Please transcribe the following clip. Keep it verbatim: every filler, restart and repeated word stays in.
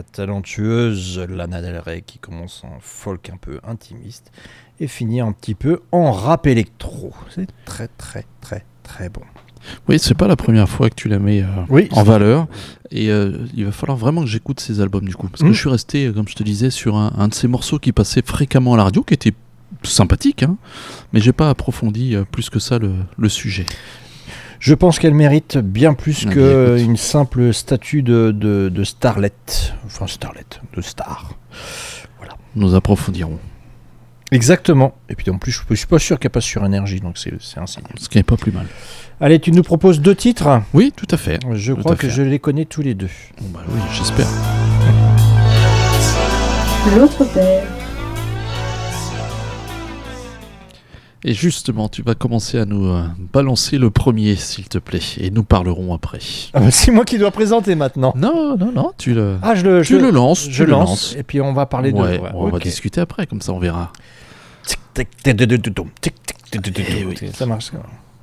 talentueuse Lana Del Rey qui commence en folk un peu intimiste et finit un petit peu en rap électro. C'est très très très très bon. Oui, c'est pas la première fois que tu la mets euh, oui, en valeur. Et euh, il va falloir vraiment que j'écoute ces albums du coup. Parce que mmh. je suis resté, comme je te disais, sur un, un de ces morceaux qui passait fréquemment à la radio, qui était sympathique, hein, mais j'ai pas approfondi euh, plus que ça le, le sujet. Je pense qu'elle mérite bien plus ah, qu'une simple statue de, de, de starlet. Enfin, starlet, de star. Voilà. Nous approfondirons. Exactement. Et puis en plus, je ne suis pas sûr qu'elle passe sur énergie, donc c'est, c'est un signe. Ce qui n'est pas plus mal. Allez, tu nous proposes deux titres ? Oui, tout à fait. Je tout crois que fait. je les connais tous les deux. Bon bah oui, j'espère. L'autre père. Et justement, tu vas commencer à nous euh, balancer le premier, s'il te plaît, et nous parlerons après. Ah bah c'est moi qui dois présenter maintenant. Non, non, non, tu le, ah, je le, tu je, le lances. Je tu lance, le lances. Et puis on va parler ouais, de... Ouais, on okay. va discuter après, comme ça on verra. Eh oui. Ça marche.